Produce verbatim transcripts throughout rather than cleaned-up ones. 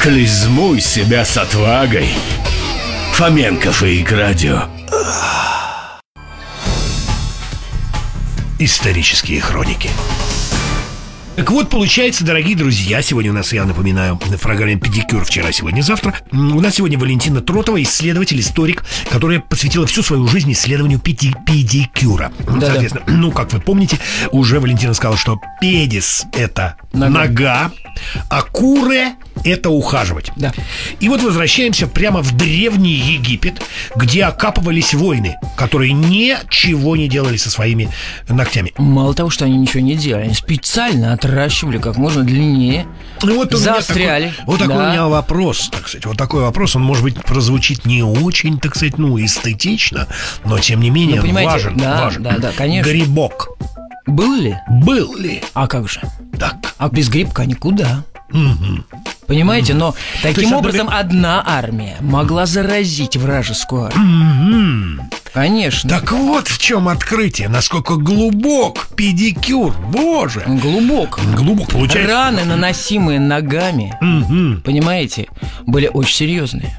Клизмуй себя с отвагой. Фоменко Фейк Радио. Исторические хроники. Так вот, получается, дорогие друзья, сегодня у нас, я напоминаю, в программе «Педикюр» вчера, сегодня, завтра. У нас сегодня Валентина Тротова, исследователь, историк, которая посвятила всю свою жизнь исследованию педи- педикюра. Да, соответственно, да. Ну, как вы помните, уже Валентина сказала, что педис – это нога, нога, а куре – это ухаживать. Да. И вот возвращаемся прямо в Древний Египет, где окапывались воины, которые ничего не делали со своими ногтями. Мало того, что они ничего не делали, они специально отращивали как можно длиннее, ну, вот заостряли. Такой, вот такой да. у меня вопрос, так сказать. Вот такой вопрос, он, может быть, прозвучит не очень, так сказать, ну, эстетично, но, тем не менее, ну, важен, да, важен. Да, да, конечно. Грибок. Был ли? Был ли? А как же? Так. А без грибка никуда. Угу. Понимаете, но таким есть, образом например... одна армия могла заразить вражескую армию. Угу. Конечно. Так вот в чем открытие, насколько глубок педикюр, боже. Глубок. Глубок, получается. Раны, наносимые ногами, угу. понимаете, были очень серьезные.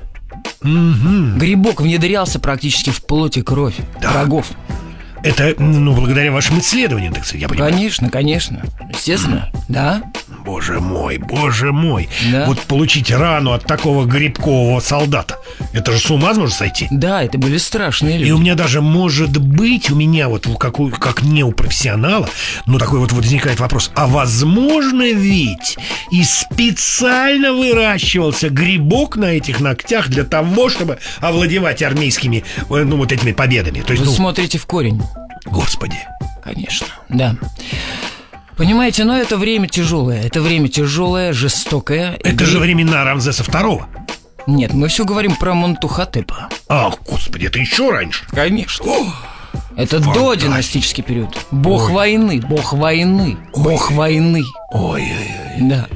Угу. Грибок внедрялся практически в плоть и кровь да. врагов. Это, ну, благодаря вашим исследованиям, так сказать, я понимаю. Конечно, конечно, естественно, mm. да. Боже мой, боже мой. Да. Вот получить рану от такого грибкового солдата, это же с ума можно сойти. Да, это были страшные люди. И у меня даже, может быть, у меня вот как, у, как не у профессионала, ну, такой вот, вот возникает вопрос: а возможно ведь и специально выращивался грибок на этих ногтях для того, чтобы овладевать армейскими, ну, вот этими победами? То есть, Вы ну, смотрите в корень. Господи. Конечно, да. Понимаете, но это время тяжелое. Это время тяжелое, жестокое. Это и... же времена Рамзеса второго. Нет, мы все говорим про Монтухотепа. Ах, господи, это еще раньше. Конечно. О, это фантастика. Додинастический период. Бог Ой. войны, бог войны, Ой. бог войны. Ой-ой-ой. Да.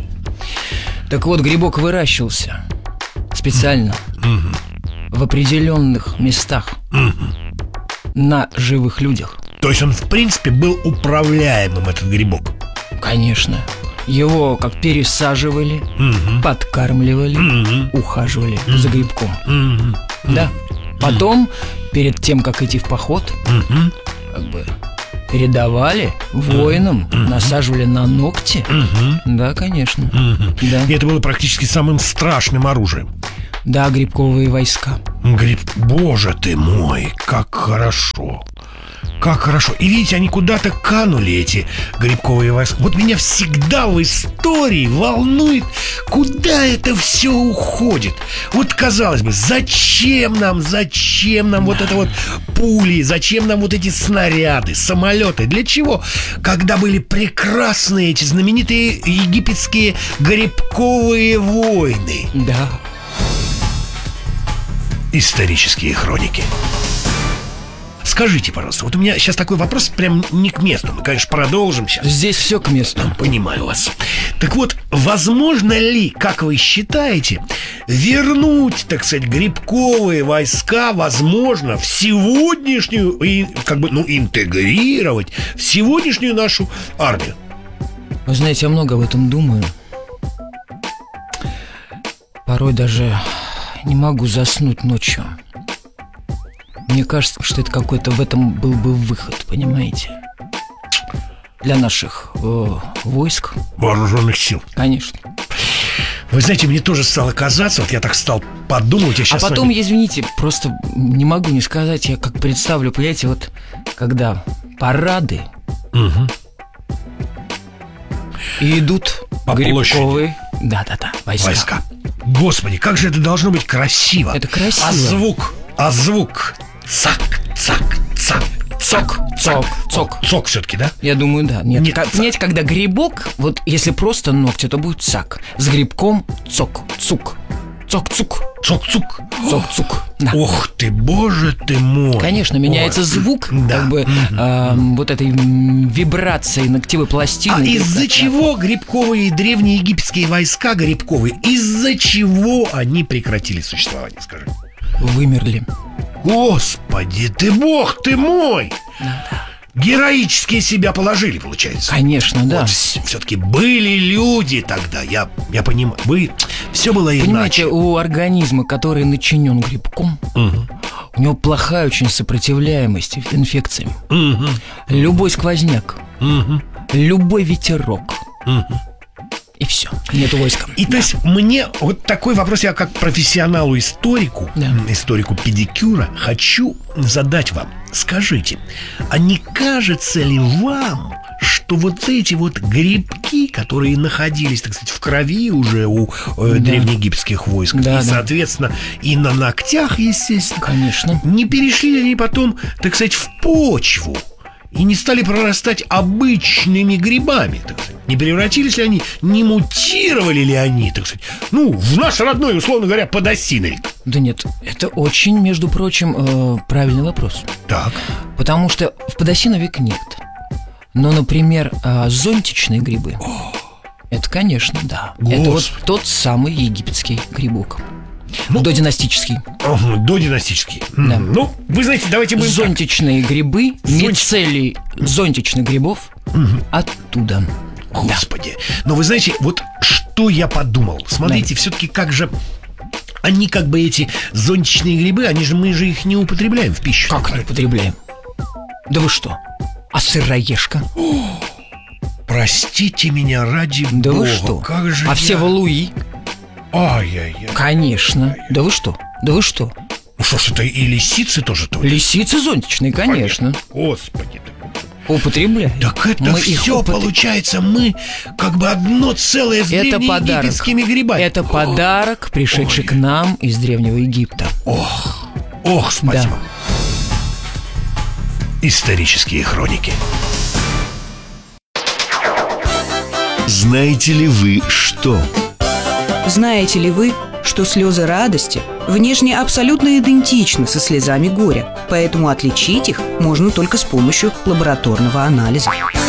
Так вот, грибок выращивался специально угу. в определенных местах угу. на живых людях. То есть он, в принципе, был управляемым, этот грибок? Конечно. Его как пересаживали, угу. подкармливали, угу. ухаживали угу. за грибком. Угу. Да. Потом, перед тем, как идти в поход, угу. как бы передавали воинам, угу. насаживали на ногти. Угу. Да, конечно. Угу. Да. И это было практически самым страшным оружием. Да, грибковые войска. Гриб... Боже ты мой, как хорошо. Как хорошо. И видите, они куда-то канули, эти грибковые войска. Вот меня всегда в истории волнует, куда это все уходит. Вот, казалось бы, зачем нам, зачем нам вот это вот пули, зачем нам вот эти снаряды, самолеты? Для чего? Когда были прекрасные эти знаменитые египетские грибковые войны. Да. Исторические хроники. Скажите, пожалуйста, вот у меня сейчас такой вопрос прям не к месту. Мы, конечно, продолжим сейчас. Здесь все к месту. Понимаю вас. Так вот, возможно ли, как вы считаете, вернуть, так сказать, грибковые войска, возможно, в сегодняшнюю, и как бы, ну, интегрировать в сегодняшнюю нашу армию? Вы знаете, я много об этом думаю. Порой даже не могу заснуть ночью. Мне кажется, что это какой-то в этом был бы выход, понимаете? Для наших э, войск. Вооруженных сил. Конечно. Вы знаете, мне тоже стало казаться, вот я так стал подумать. Я сейчас а потом, вами... извините, просто не могу не сказать, я как представлю, понимаете, вот когда парады угу. и идут по грибковые, да-да-да, войска. войска. Господи, как же это должно быть красиво. Это красиво. А звук, а звук. Цак, цак, цак, цок, цок, цок. Цок все-таки, да? Я думаю, да. Нет, Нет, как, понимаете, когда грибок, вот если просто ногти, то будет цак. С грибком цок, цук. Цок-цук. Цок-цук. Цок-цук. Да. Ох ты, боже ты мой. Конечно, меняется Ой. звук, да. как бы э, вот этой вибрации ногтевой пластины. А из-за чего да. грибковые древнеегипетские войска грибковые, из-за чего они прекратили существование, скажи? Вымерли. Господи ты, бог ты мой! Да, да. Героически себя положили, получается. Конечно, да. Вот, все-таки были люди тогда, я, я понимаю. Вы, все было иначе. Понимаете, у организма, который начинен грибком, угу. у него плохая очень сопротивляемость инфекциям. Угу. Любой сквозняк, угу. любой ветерок. Угу. И все, нету войска. И да. то есть мне вот такой вопрос, я как профессионалу-историку, да. историку педикюра, хочу задать вам. Скажите, а не кажется ли вам, что вот эти вот грибки, которые находились, так сказать, в крови уже у э, да. древнеегипетских войск, да, и, да. соответственно, и на ногтях, естественно, конечно, не перешли ли они потом, так сказать, в почву? И не стали прорастать обычными грибами, так сказать. Не превратились ли они, не мутировали ли они, так сказать, ну, в наш родной, условно говоря, подосиновик? Да нет, это очень, между прочим, э, правильный вопрос. Так. Потому что в подосиновик нет. Но, например, э, зонтичные грибы. О! Это, конечно, да. Господи. Это вот тот самый египетский грибок. Ну, додинастический. Ага, додинастический. Да. Ну, вы знаете, давайте будем зонтичные так. грибы, Зонтич... мицелий зонтичных грибов угу. оттуда. Господи. Да. Но вы знаете, вот что я подумал. Смотрите, да. все-таки как же они как бы эти зонтичные грибы, они же, мы же их не употребляем в пищу. Как не употребляем? Да вы что? А сыроежка? Простите меня ради да бога. Вы что? Как же а я... все валуи? Ай-яй-яй. Конечно. Ай-яй. Да вы что? Да вы что? Ну что ж, это и лисицы тоже то? Лисицы зонтичные, конечно. Господи ты. Употребляем. Так это мы все употреб... получается, мы как бы одно целое с древнеегипетскими грибами. Это Ох. подарок, пришедший Ой. к нам из Древнего Египта. Ох, ох, спасибо. Да. Исторические хроники. Знаете ли вы что? Знаете ли вы, что слезы радости внешне абсолютно идентичны со слезами горя, поэтому отличить их можно только с помощью лабораторного анализа.